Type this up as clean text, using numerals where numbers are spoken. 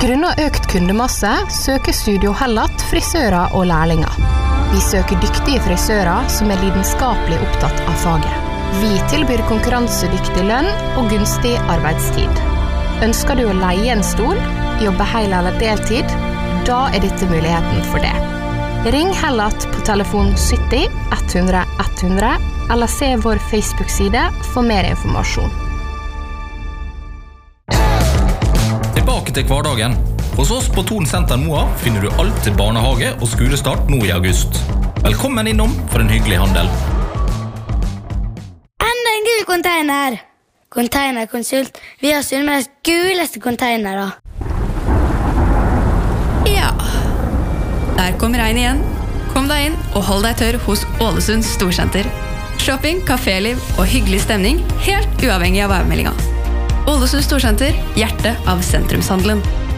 Grunnet økt kundemasse søker Studio Hellat frisører og lærlinger. Vi søker dyktige frisører som lidenskapelig opptatt av faget. Vi tilbyr konkurransedyktig lønn og gunstig arbeidstid. Ønsker du å leie en stol, jobbe hel eller deltid, da dette muligheten for det. Ring Hellat på telefon 70 100 100 eller se vår Facebook-side for mer informasjon. Tilbake til hverdagen. Hos oss på Thon Senter Moa finner du alt til barnehage og skolestart nå i august. Velkommen innom for en hyggelig handel. Enda en gul container! Containerkonsult. Vi har Sunnmøres guleste containere. Ja, der kom regn igjen. Kom deg inn og hold deg tørr hos Ålesund Storsenter. Shopping, kaféliv og hyggelig stemning, helt uavhengig av værmeldinga. Ålesund Storsenter, hjertet av sentrumshandelen.